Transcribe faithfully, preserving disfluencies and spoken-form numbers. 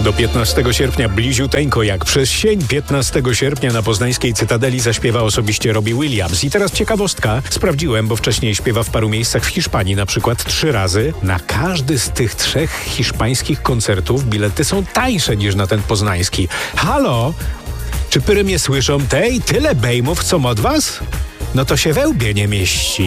Do piętnastego sierpnia bliziuteńko jak przez sień. piętnastego sierpnia na poznańskiej Cytadeli zaśpiewa osobiście Robbie Williams. I teraz ciekawostka. Sprawdziłem, bo wcześniej śpiewa w paru miejscach w Hiszpanii, na przykład trzy razy. Na każdy z tych trzech hiszpańskich koncertów bilety są tańsze niż na ten poznański. Halo? Czy pyry mnie słyszą? Tej, tyle bejmów, co od was? No to się we łbie nie mieści.